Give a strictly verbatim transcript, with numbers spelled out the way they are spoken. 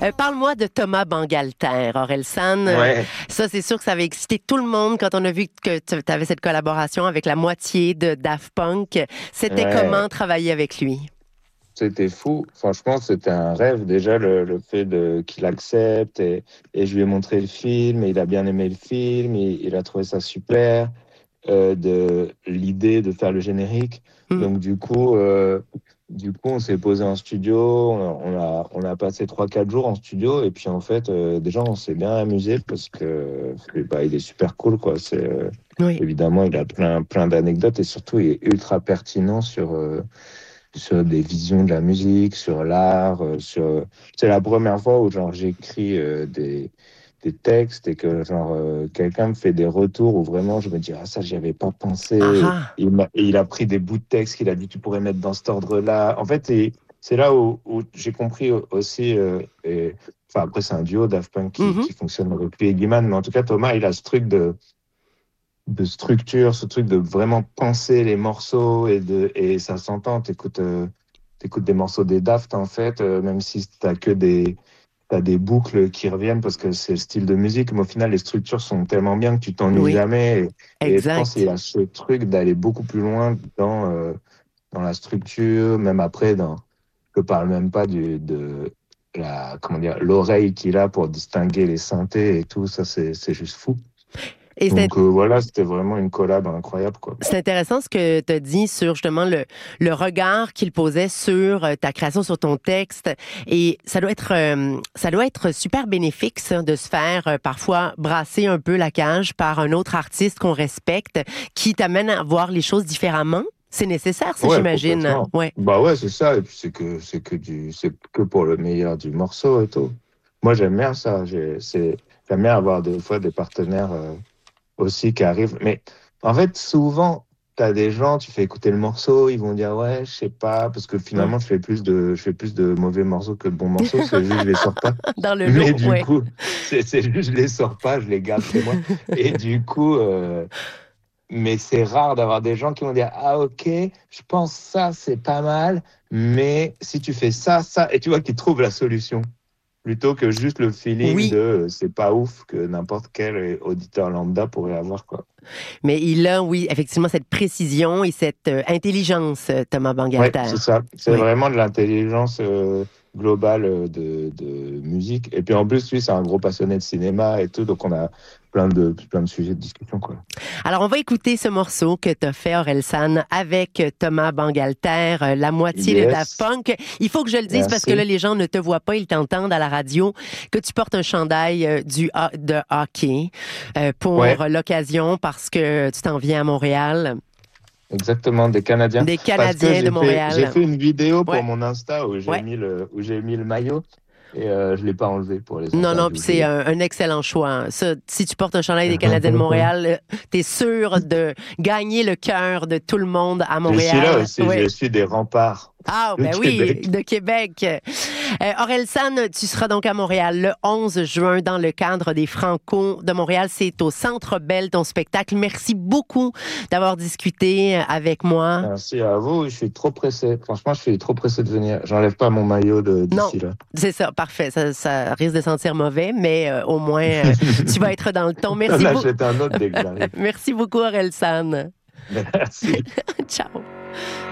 Euh, parle-moi de Thomas Bangalter, Orelsan. Euh, Ouais, ça, c'est sûr que ça avait excité tout le monde quand on a vu que tu avais cette collaboration avec la moitié de Daft Punk. C'était ouais, comment travailler avec lui? c'était fou. Franchement, c'était un rêve. Déjà, le, le fait de qu'il accepte et, et je lui ai montré le film et il a bien aimé le film, il, il a trouvé ça super. Euh, de l'idée de faire le générique. Hmm. Donc du coup, euh, du coup, on s'est posé en studio, on a, on a, on a passé trois quatre jours en studio et puis en fait, euh, déjà, on s'est bien amusé parce que bah, il est super cool, quoi. C'est euh, Oui. évidemment, il a plein plein d'anecdotes et surtout, il est ultra pertinent sur euh, sur des visions de la musique, sur l'art, euh, sur. C'est la première fois où genre j'écris euh, des des textes et que genre euh, quelqu'un me fait des retours où vraiment je me dis ah ça j'y avais pas pensé Ah et, ah. il m'a- et il a pris des bouts de texte qu'il a dit tu pourrais mettre dans cet ordre-là. En fait et c'est là où, où j'ai compris aussi euh, et enfin après c'est un duo Daft Punk qui, Mhm. qui fonctionne avec lui et Guiman mais en tout cas Thomas il a ce truc de de structure, ce truc de vraiment penser les morceaux et de et ça s'entend. T'écoutes euh, t'écoutes des morceaux des Daft en fait, euh, même si t'as que des t'as des boucles qui reviennent parce que c'est le style de musique, mais au final les structures sont tellement bien que tu t'ennuies Oui, jamais. Et, et je pense qu'il y exact. a ce truc d'aller beaucoup plus loin dans euh, dans la structure, même après dans je parle même pas du de la comment dire l'oreille qu'il a pour distinguer les synthés et tout ça c'est c'est juste fou. Et c'est Donc euh, voilà, c'était vraiment une collab incroyable, quoi. C'est intéressant ce que tu as dit sur justement le, le regard qu'il posait sur euh, ta création, sur ton texte. Et ça doit être, euh, ça doit être super bénéfique, ça, de se faire euh, parfois brasser un peu la cage par un autre artiste qu'on respecte, qui t'amène à voir les choses différemment. C'est nécessaire, ça, Ouais, j'imagine. complètement. Ouais. Bah ouais, c'est ça. Et puis c'est que c'est que du c'est que pour le meilleur du morceau et tout. Moi j'aime bien ça. J'ai c'est j'aime bien avoir des fois des partenaires euh, aussi qui arrivent. Mais en fait souvent t'as des gens, tu fais écouter le morceau, ils vont dire ouais, je sais pas, parce que Ouais. finalement je fais plus de je fais plus de mauvais morceaux que de bons morceaux. C'est juste je les sors pas. Dans le Mais lot, du ouais. coup c'est c'est juste je les sors pas, je les garde chez moi. Et du coup euh, mais c'est rare d'avoir des gens qui vont dire ah ok je pense ça c'est pas mal mais si tu fais ça ça et tu vois qu'ils trouvent la solution plutôt que juste le feeling de Oui, euh, c'est pas ouf que n'importe quel euh, auditeur lambda pourrait avoir quoi. mais il a, oui, effectivement, cette précision et cette euh, intelligence, euh, Thomas Ouais Bangalter. c'est ça, c'est Oui. vraiment de l'intelligence euh, globale euh, de, de musique et puis en plus lui c'est un gros passionné de cinéma et tout donc on a plein de plein de sujets de discussion quoi. Alors, on va écouter ce morceau que tu as fait, Orelsan, avec Thomas Bangalter, euh, la moitié de Daft Yes, Punk. Il faut que je le dise parce que là, merci. les gens ne te voient pas, ils t'entendent à la radio, que tu portes un chandail euh, du, ho- de hockey euh, pour Ouais, l'occasion parce que tu t'en viens à Montréal, exactement, des Canadiens. des Parce que Canadiens de j'ai fait, j'ai Montréal. fait une vidéo pour Ouais, mon Insta où j'ai ouais. mis le, où j'ai mis le maillot et euh, je l'ai pas enlevé pour les Non, non, puis interviews. c'est J'ai- un, un excellent choix, hein. Ça, si tu portes un chandail des Canadiens de Montréal, tu es sûr de gagner le cœur de tout le monde à Je suis là Montréal. aussi, Oui. je suis des remparts Ah, de ben oui, Québec. de Québec. Euh, Orelsan, tu seras donc à Montréal le onze juin dans le cadre des Franco de Montréal. C'est au Centre Bell, ton spectacle. Merci beaucoup d'avoir discuté avec moi. Merci à vous, je suis trop pressé. Franchement, je suis trop pressé de venir. J'enlève pas mon maillot de- Non, d'ici là. c'est ça, parfait. Ça, ça risque de sentir mauvais, mais euh, au moins, euh, tu vas être dans le ton. Merci J'en beaucoup. achète un autre dès que j'arrive. Merci beaucoup, Orelsan. Merci. Ciao.